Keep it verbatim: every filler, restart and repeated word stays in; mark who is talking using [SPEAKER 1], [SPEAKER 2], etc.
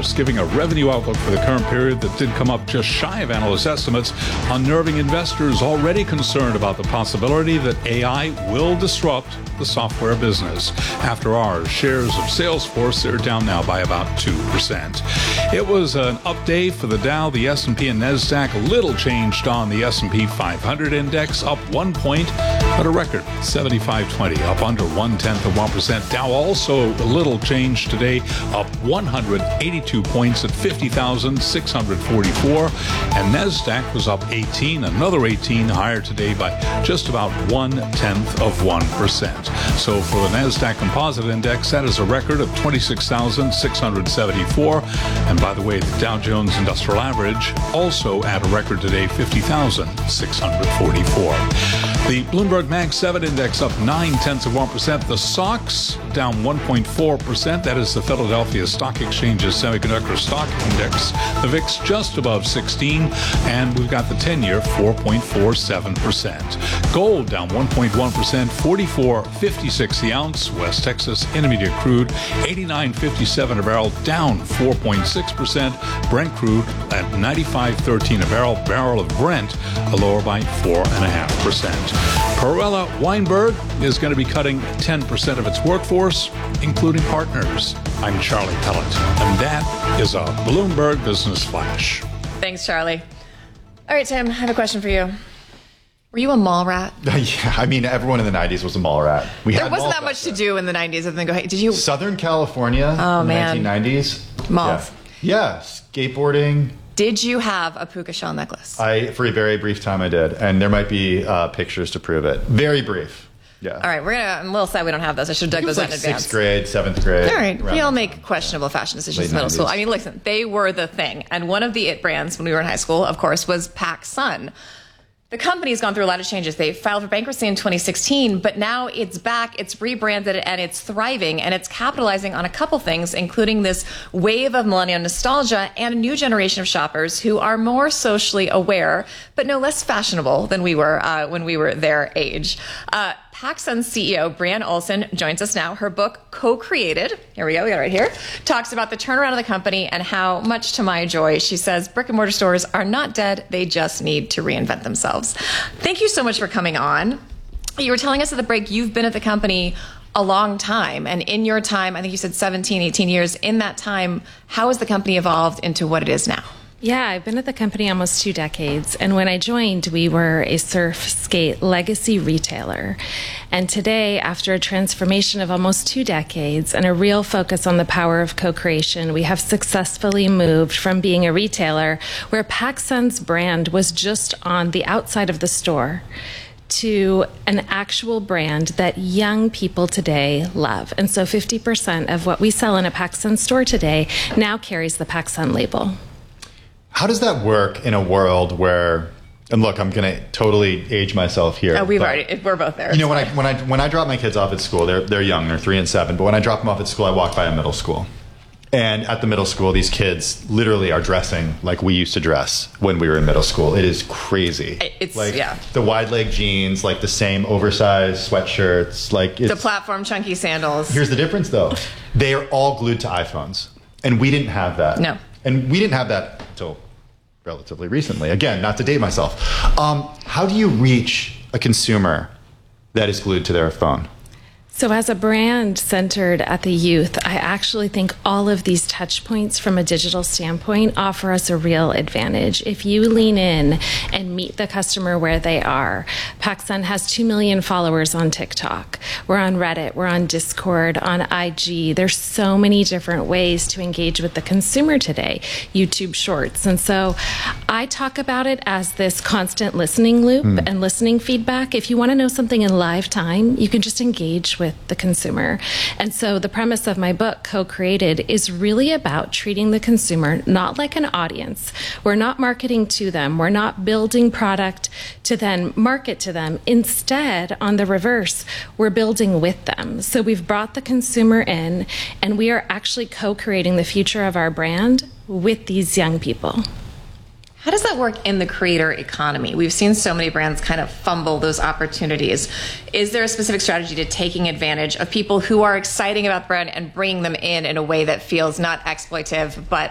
[SPEAKER 1] Salesforce giving a revenue outlook for the current period that did come up just shy of analyst estimates, unnerving investors already concerned about the possibility that A I will disrupt the software business. After hours, shares of Salesforce are down now by about two percent. It was an up day for the Dow, the S and P, and NASDAQ. A little changed on the S and P five hundred index, up one point, but a record seventy-five twenty, up under one-tenth of one percent. Dow also a little changed today, up one hundred eighty-two points at fifty thousand six hundred forty-four, and NASDAQ was up eighteen, another eighteen, higher today by just about one-tenth of one percent. So for the NASDAQ Composite Index, that is a record of twenty-six thousand six hundred seventy-four. And by the way, the Dow Jones Industrial Average also at a record today, fifty thousand six hundred forty-four. The Bloomberg Mag seven Index up nine-tenths of one percent. The S O X down one point four percent. That is the Philadelphia Stock Exchange's Semiconductor Stock Index. The V I X just above sixteen, and we've got the ten-year four point four seven percent. Gold down one point one percent, forty-four fifty-six the ounce. West Texas Intermediate crude eighty-nine fifty-seven a barrel, down four point six percent. Brent crude at ninety-five thirteen a barrel. Barrel of Brent a lower by four point five percent. Perella Weinberg is going to be cutting ten percent of its workforce, including partners. I'm Charlie Pellet, and that is a Bloomberg Business Flash.
[SPEAKER 2] Thanks, Charlie. All right, Tim, I have a question for you. Were you a mall rat?
[SPEAKER 3] Yeah, I mean, everyone in the nineties was a mall rat. We
[SPEAKER 2] there
[SPEAKER 3] had
[SPEAKER 2] wasn't
[SPEAKER 3] malls
[SPEAKER 2] that much
[SPEAKER 3] back
[SPEAKER 2] to do in the nineties other than go, hey, did you?
[SPEAKER 3] Southern California
[SPEAKER 2] oh,
[SPEAKER 3] in the
[SPEAKER 2] man.
[SPEAKER 3] nineteen nineties.
[SPEAKER 2] Malls.
[SPEAKER 3] Yeah. yeah, skateboarding.
[SPEAKER 2] Did you have a puka shell necklace?
[SPEAKER 3] I, for a very brief time, I did. And there might be uh, pictures to prove it. Very brief. Yeah.
[SPEAKER 2] All right, we're gonna. I'm a little sad we don't have those. I should have dug those
[SPEAKER 3] like
[SPEAKER 2] out in advance.
[SPEAKER 3] Sixth grade, seventh grade.
[SPEAKER 2] All right, we all
[SPEAKER 3] that
[SPEAKER 2] make
[SPEAKER 3] time.
[SPEAKER 2] questionable fashion decisions
[SPEAKER 3] Late
[SPEAKER 2] in middle
[SPEAKER 3] nineties.
[SPEAKER 2] school. I mean, listen, they were the thing, and one of the it brands when we were in high school, of course, was PacSun. The company's gone through a lot of changes. They filed for bankruptcy in twenty sixteen, but now it's back, it's rebranded, and it's thriving, and it's capitalizing on a couple things, including this wave of millennial nostalgia and a new generation of shoppers who are more socially aware, but no less fashionable than we were uh, when we were their age. Uh, PacSun's C E O, Brianne Olsen, joins us now. Her book, Co-Created, here we go, we got it right here, talks about the turnaround of the company and how, much to my joy, she says brick and mortar stores are not dead, they just need to reinvent themselves. Thank you so much for coming on. You were telling us at the break you've been at the company a long time, and in your time, I think you said seventeen, eighteen years, in that time, how has the company evolved into what it is now?
[SPEAKER 4] Yeah, I've been at the company almost two decades. And when I joined, we were a surf skate legacy retailer. And today, after a transformation of almost two decades and a real focus on the power of co-creation, we have successfully moved from being a retailer where PacSun's brand was just on the outside of the store to an actual brand that young people today love. And so fifty percent of what we sell in a PacSun store today now carries the PacSun label.
[SPEAKER 3] How does that work in a world where, and look, I'm going to totally age myself here.
[SPEAKER 2] Oh, we've already, we're both there.
[SPEAKER 3] You know, when I, when I, when I drop my kids off at school, they're, they're young, they're three and seven, but when I drop them off at school, I walk by a middle school. And at the middle school, these kids literally are dressing like we used to dress when we were in middle school. It is crazy.
[SPEAKER 2] It's,
[SPEAKER 3] like
[SPEAKER 2] yeah.
[SPEAKER 3] the wide leg jeans, like the same oversized sweatshirts, like it's,
[SPEAKER 2] the platform chunky sandals.
[SPEAKER 3] Here's the difference though. They are all glued to iPhones. And we didn't have that.
[SPEAKER 2] No.
[SPEAKER 3] And we didn't have that until relatively recently. Again, not to date myself. Um, how do you reach a consumer that is glued to their phone?
[SPEAKER 4] So as a brand centered at the youth, I actually think all of these touch points from a digital standpoint offer us a real advantage. If you lean in and meet the customer where they are, PacSun has two million followers on TikTok. We're on Reddit, we're on Discord, on I G. There's so many different ways to engage with the consumer today, YouTube Shorts. And so I talk about it as this constant listening loop mm. and listening feedback. If you want to know something in live time, you can just engage with the consumer. And so the premise of my book, Co-Created, is really about treating the consumer not like an audience. We're not marketing to them. We're not building product to then market to them. Instead, on the reverse, we're building with them. So we've brought the consumer in, and we are actually co-creating the future of our brand with these young people.
[SPEAKER 2] How does that work in the creator economy? We've seen so many brands kind of fumble those opportunities. Is there a specific strategy to taking advantage of people who are exciting about the brand and bringing them in in a way that feels not exploitive, but